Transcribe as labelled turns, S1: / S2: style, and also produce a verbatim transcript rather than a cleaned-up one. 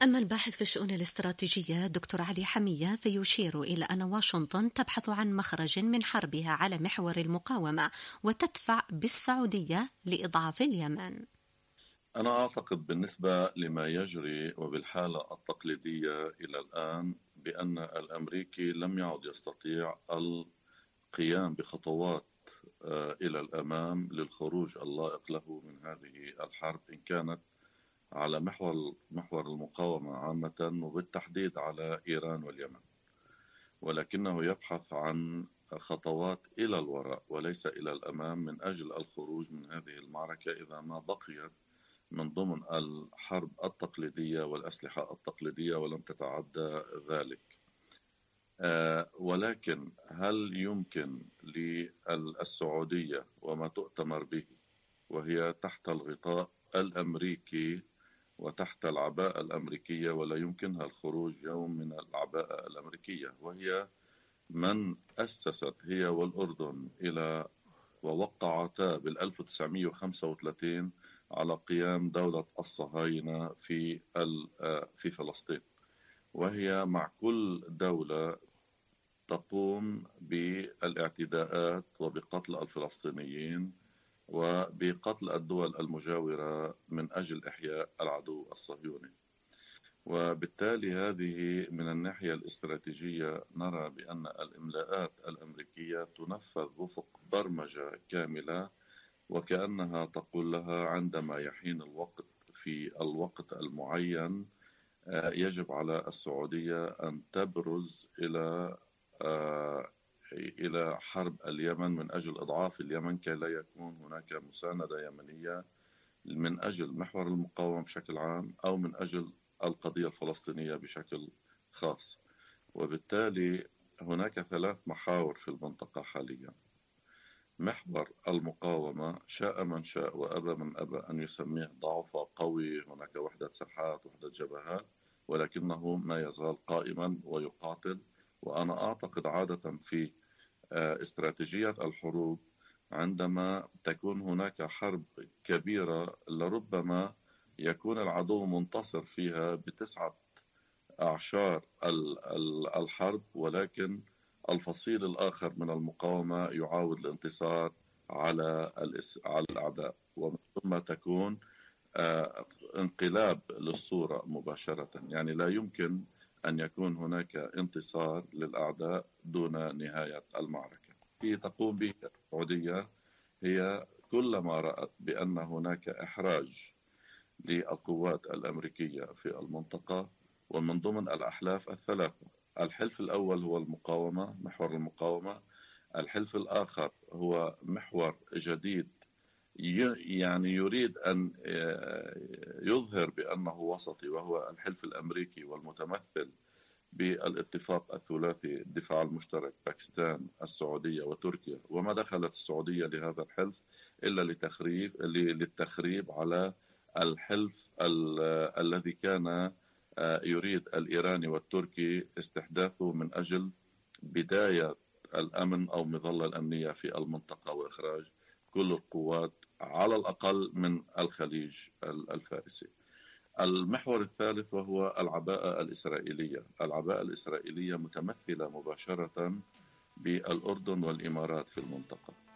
S1: أما الباحث في الشؤون الاستراتيجية دكتور علي حمية فيشير إلى أن واشنطن تبحث عن مخرج من حربها على محور المقاومة وتدفع بالسعودية لإضعاف اليمن.
S2: أنا أعتقد بالنسبة لما يجري وبالحالة التقليدية إلى الآن بأن الأمريكي لم يعد يستطيع القيام بخطوات إلى الأمام للخروج اللائق له من هذه الحرب، إن كانت على محور محور المقاومة عامة وبالتحديد على إيران واليمن، ولكنه يبحث عن خطوات إلى الوراء وليس إلى الأمام من أجل الخروج من هذه المعركة إذا ما بقيت من ضمن الحرب التقليدية والأسلحة التقليدية ولم تتعدى ذلك. أه ولكن هل يمكن للسعودية وما تؤتمر به وهي تحت الغطاء الأمريكي وتحت العباءة الأمريكية، ولا يمكنها الخروج يوم من العباءة الأمريكية، وهي من أسست هي والأردن إلى ووقعتا بالألف وتسعمائة وخمسة وثلاثين على قيام دولة الصهاينة في في فلسطين، وهي مع كل دولة تقوم بالاعتداءات وبقتل الفلسطينيين وبقتل الدول المجاورة من أجل إحياء العدو الصهيوني. وبالتالي هذه من الناحية الاستراتيجية نرى بأن الإملاءات الأمريكية تنفذ وفق برمجة كاملة، وكأنها تقول لها عندما يحين الوقت في الوقت المعين يجب على السعودية أن تبرز إلى إلى حرب اليمن من أجل إضعاف اليمن كي لا يكون هناك مساندة يمنية من أجل محور المقاومة بشكل عام أو من أجل القضية الفلسطينية بشكل خاص. وبالتالي هناك ثلاث محاور في المنطقة حاليا: محور المقاومة شاء من شاء وأبى من أبى أن يسميه ضعف قوي، هناك وحدة ساحات وحدة جبهات، ولكنه ما يزال قائما ويقاتل. وأنا أعتقد عادة في استراتيجية الحروب عندما تكون هناك حرب كبيرة لربما يكون العدو منتصر فيها بتسعة أعشار الحرب، ولكن الفصيل الآخر من المقاومة يعاود الانتصار على على الأعداء، ومن ثم تكون انقلاب للصورة مباشرة. يعني لا يمكن أن يكون هناك انتصار للأعداء دون نهاية المعركة. التي تقوم به السعودية هي كلما رأت بأن هناك إحراج للقوات الأمريكية في المنطقة، ومن ضمن الأحلاف الثلاثة: الحلف الأول هو المقاومة، محور المقاومة. الحلف الآخر هو محور جديد يعني يريد أن يظهر بأنه وسطي، وهو الحلف الأمريكي والمتمثل بالاتفاق الثلاثي الدفاع المشترك باكستان السعودية وتركيا. وما دخلت السعودية لهذا الحلف إلا لتخريب للتخريب على الحلف الذي كان يريد الإيراني والتركي استحداثه من أجل بداية الأمن أو مظلة الأمنية في المنطقة وإخراج كل القوات على الأقل من الخليج الفارسي. المحور الثالث وهو العباءة الإسرائيلية. العباءة الإسرائيلية متمثلة مباشرة بالأردن والإمارات في المنطقة.